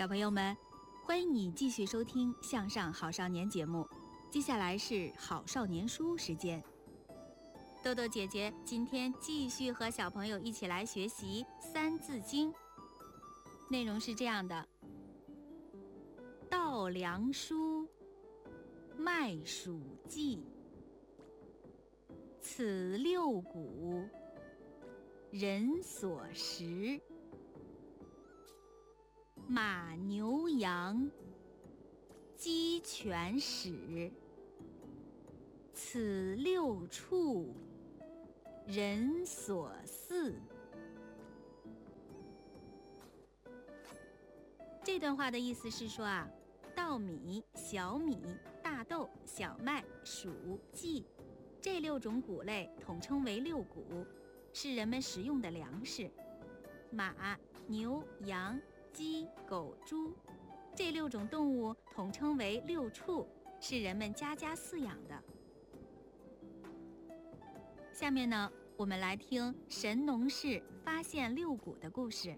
小朋友们，欢迎你继续收听《向上好少年》节目。接下来是好少年书时间。豆豆姐姐今天继续和小朋友一起来学习《三字经》，内容是这样的：稻粱菽，麦黍稷，此六谷，人所食。马牛羊，鸡犬豕，此六畜，人所饲。这段话的意思是说稻米、小米、大豆、小麦、黍、稷这六种谷类统称为六谷，是人们食用的粮食。马、牛、羊、鸡、狗、猪这六种动物统称为六畜，是人们家家饲养的。下面呢，我们来听神农氏发现六谷的故事。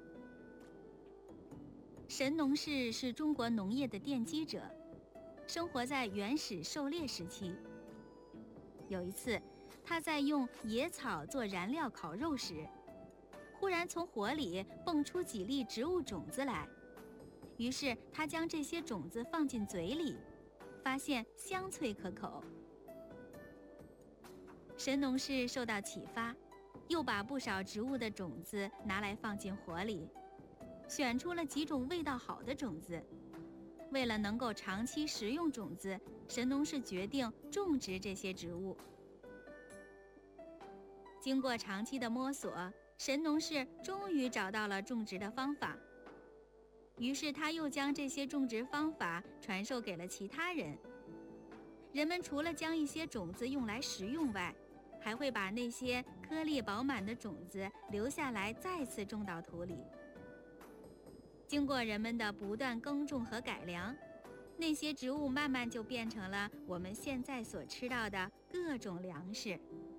神农氏是中国农业的奠基者，生活在原始狩猎时期。有一次，他在用野草做燃料烤肉时，忽然从火里蹦出几粒植物种子来，于是他将这些种子放进嘴里，发现香脆可口。神农氏受到启发，又把不少植物的种子拿来放进火里，选出了几种味道好的种子。为了能够长期食用种子，神农氏决定种植这些植物。经过长期的摸索，神农氏终于找到了种植的方法，于是他又将这些种植方法传授给了其他人。人们除了将一些种子用来食用外，还会把那些颗粒饱满的种子留下来，再次种到土里。经过人们的不断耕种和改良，那些植物慢慢就变成了我们现在所吃到的各种粮食。